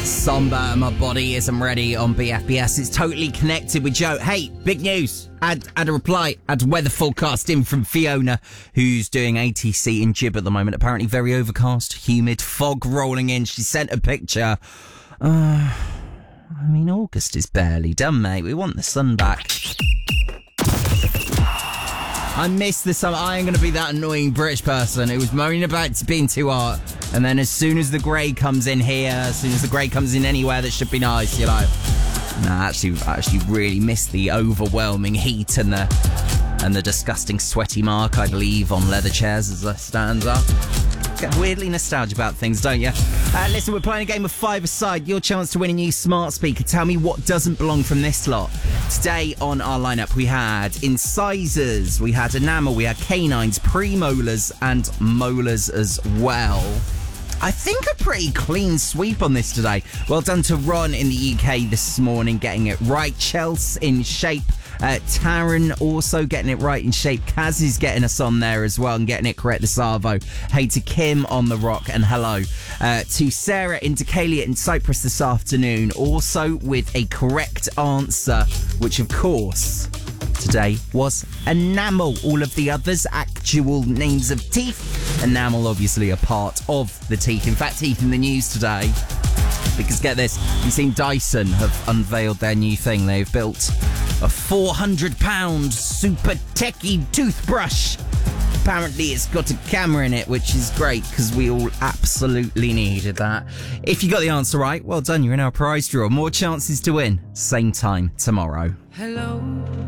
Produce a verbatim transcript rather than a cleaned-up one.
Somber, my body isn't ready on B F B S. It's totally connected with Joe. Hey, big news. Add, add a reply. Add weather forecast in from Fiona, who's doing A T C in Jib at the moment. Apparently very overcast, humid, fog rolling in. She sent a picture. Uh, I mean, August is barely done, mate. We want the sun back. I miss the summer. I ain't going to be that annoying British person who was moaning about it being too hot. And then as soon as the grey comes in here, as soon as the grey comes in anywhere that should be nice, you're like, nah, actually, I actually really miss the overwhelming heat and the and the disgusting sweaty mark I'd leave on leather chairs as I stand up. Get weirdly nostalgic about things, don't you? Uh, listen, we're playing a game of five-a-side. Your chance to win a new smart speaker. Tell me what doesn't belong from this lot. Today on our lineup, we had incisors, we had enamel, we had canines, premolars, and molars as well. I think a pretty clean sweep on this today. Well done to Ron in the U K this morning, getting it right. Chelsea in shape. Uh, Taryn also getting it right in shape. Kaz is getting us on there as well and getting it correct this Arvo. Hey to Kim on the rock, and hello uh, to Sarah in Decalia in Cyprus this afternoon, also with a correct answer, which of course today was enamel. All of the others actual names of teeth. Enamel obviously a part of the teeth. In fact, teeth in the news today, because get this, you've seen Dyson have unveiled their new thing. They've built a four hundred pound super techie toothbrush. Apparently it's got a camera in it, which is great because we all absolutely needed that. If you got the answer right, well done, you're in our prize draw. More chances to win, same time tomorrow. Hello.